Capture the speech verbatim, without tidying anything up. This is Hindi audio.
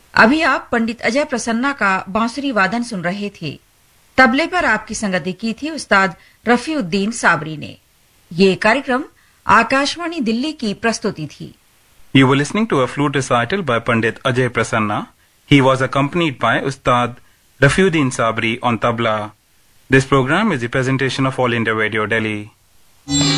अभी आप पंडित अजय प्रसन्ना का बांसुरी वादन सुन रहे थे। तबले पर आपकी संगति की थी उस्ताद रफीउद्दीन साबरी ने। ये कार्यक्रम आकाशवाणी दिल्ली की प्रस्तुति थी। You were listening to a flute recital by Pandit Ajay Prasanna. He was accompanied by Ustad Rafiuddin Sabri on tabla. This program is the presentation of All India Radio Delhi.